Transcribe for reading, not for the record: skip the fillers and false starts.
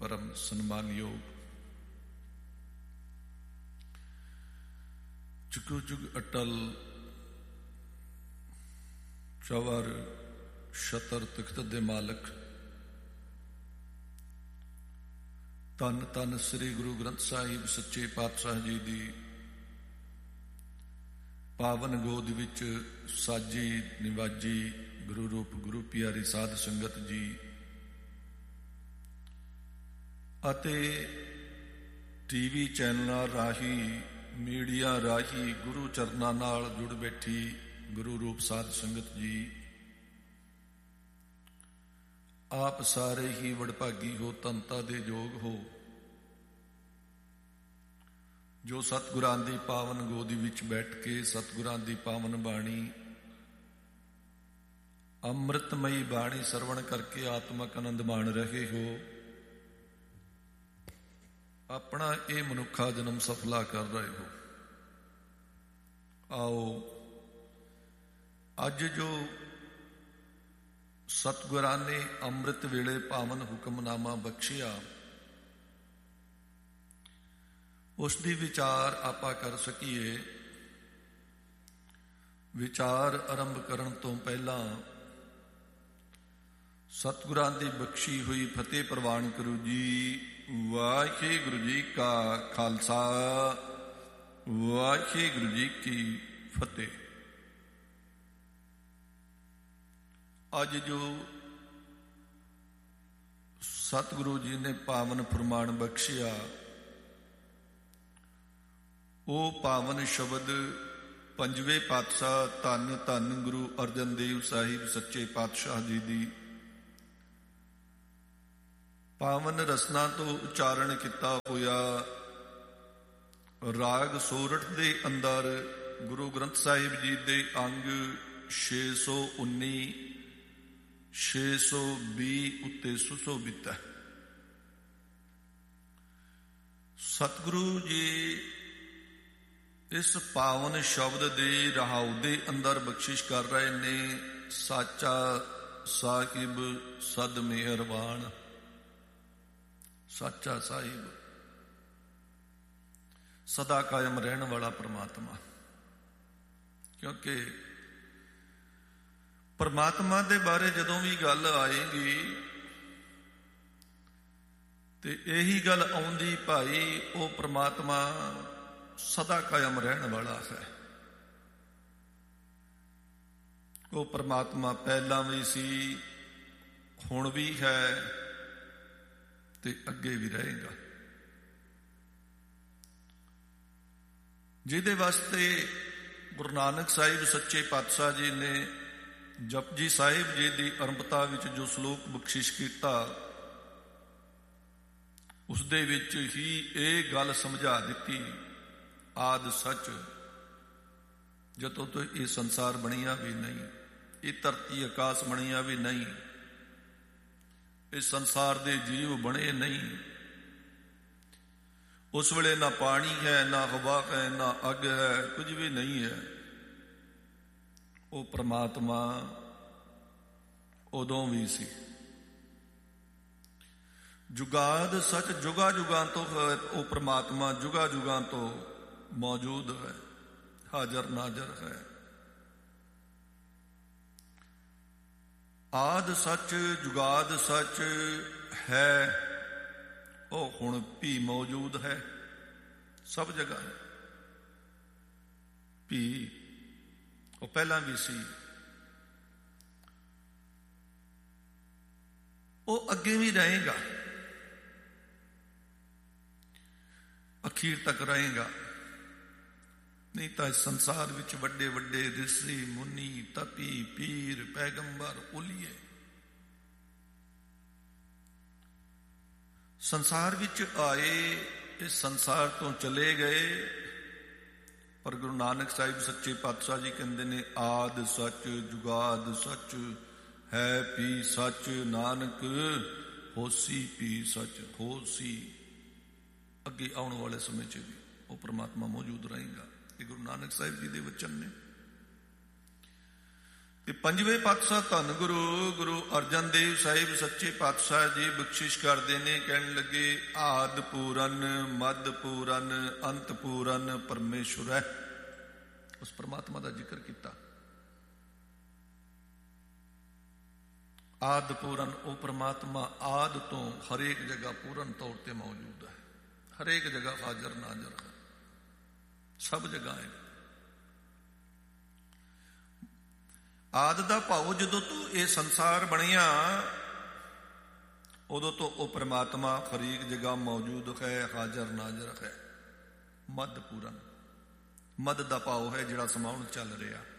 परम सन्मानयोग जुगो जुग अटल चवर छतर तख्त दे मालक धन धन श्री गुरु ग्रंथ साहिब सच्चे पातशाह जी दी पावन गोद विच साजी निवाजी गुरु रूप गुरु प्यारी साध संगत जी अते टीवी चैनलों राही मीडिया राही गुरु चरनां नाल जुड़ बैठी गुरु रूप साध संगत जी आप सारे ही वडभागी हो, तनता दे योग हो जो सतगुरां दी पावन गोदी विच बैठ के सतगुरां दी पावन बाणी अमृतमयी बाणी सरवण करके आत्मक आनंद माण रहे हो। अपना ये मनुखा जन्म सफला कर रहे हो। आओ अज जो सतगुरां ने अमृत वेले पावन हुक्मनामा बख्शिया उसकी विचार आपां कर सकीए। विचार आरंभ करन तो पहला सतगुरां दी बख्शी हुई फतेह प्रवान करो जी। वाहिगुरु जी का खालसा वाहिगुरु जी की फतेह। अज जो सतगुरु जी ने पावन फरमान बख्शिया वो पावन शब्द पंजवें पातशाह धन धन गुरु अर्जन देव साहिब सच्चे पातशाह जी दी पावन रसना तो उच्चारण किया होया। राग सोरठ दे अंदर गुरु ग्रंथ साहिब जी दे अंग 619 620 उत्ते सुशोभित है। सतगुरु जी इस पावन शब्द दे रहाउ दे अंदर बख्शिश कर रहे ने। साचा साहिब सद मेहरबान साचा साहिब सदा कायम रहने वाला परमात्मा। क्योंकि परमात्मा दे बारे जदों भी गल आएगी ते यही गल आउंदी भाई वो परमात्मा सदा कायम रहने वाला है। वो परमात्मा पहला भी सी हुण भी है ते अगे भी रहेगा। जिहदे वास्ते गुरु नानक साहिब सच्चे पातशाह जी ने जपजी साहिब जी की आरंभता विच जो श्लोक बख्शिश किया उस दे विच ही ये गल समझा दी। आद सच जदों तो ये संसार बनिया भी नहीं, ये धरती आकाश बनिया भी नहीं, इस संसार दे जीव बने नहीं, उस वेले ना पानी है ना हवा है ना अग है, कुछ भी नहीं है। वो परमात्मा उदों भी सी। जुगाद सच जुगा जुगां तो है वो परमात्मा, जुगा जुगां तो मौजूद है, हाजर नाजर है। आद सच जुगाद सच है वो हुण भी मौजूद है, सब जगह है। भी वो पहला भी सी, वो अगे भी रहेगा, अखीर तक रहेगा। नहीं तो इस संसार विच वड्डे वड्डे ऋषि मुनि तपी पीर पैगंबर उलिए संसार विच आए, इस संसार तो चले गए। पर गुरु नानक साहिब सच्चे पातशाह जी कहते ने आद सच जुगाद सच है पी सच नानक होसी पी सच होसी। अगे आने वाले समय च भी वो परमात्मा मौजूद रहेगा। ये गुरु नानक साहिब जी के वचन ने। ਤੇ ਪੰਜਵੇਂ ਪਾਤਸ਼ਾਹ ਧੰਨ ਗੁਰੂ ਅਰਜਨ ਦੇਵ ਸਾਹਿਬ ਸੱਚੇ ਪਾਤਸ਼ਾਹ ਜੀ ਬਖਸ਼ਿਸ਼ ਕਰਦੇ ਨੇ, ਕਹਿਣ ਲੱਗੇ ਆਦਿ ਪੂਰਨ ਮੱਧ ਪੂਰਨ ਅੰਤ ਪੂਰਨ ਪਰਮੇਸ਼ਵਰ ਹੈ। ਉਸ ਪਰਮਾਤਮਾ ਦਾ ਜ਼ਿਕਰ ਕੀਤਾ। ਆਦਿ ਪੂਰਨ ਉਹ ਪਰਮਾਤਮਾ ਆਦਿ ਤੋਂ ਹਰੇਕ ਜਗ੍ਹਾ ਪੂਰਨ ਤੌਰ ਤੇ ਮੌਜੂਦ ਹੈ, ਹਰੇਕ ਜਗ੍ਹਾ ਹਾਜ਼ਰ ਨਾਜ਼ਰ ਹੈ, ਸਭ ਜਗ੍ਹਾ ਹੈ। ਆਦਿ ਦਾ ਭਾਵ ਜਦੋਂ ਤੋਂ ਇਹ ਸੰਸਾਰ ਬਣਿਆ ਉਦੋਂ ਤੋਂ ਉਹ ਪਰਮਾਤਮਾ ਹਰੇਕ ਜਗ੍ਹਾ ਮੌਜੂਦ ਹੈ, ਹਾਜ਼ਰ ਨਾਜ਼ਰ ਹੈ। ਮੱਧ ਪੂਰਨ, ਮੱਧ ਦਾ ਭਾਵ ਹੈ ਜਿਹੜਾ ਸਮਾਉਣ ਚੱਲ ਰਿਹਾ।